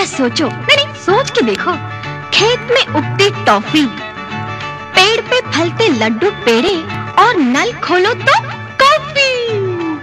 सोचो, नहीं सोच के देखो। खेत में उगती टॉफी, पेड़ पे फलते लड्डू पेड़े, और नल खोलो तो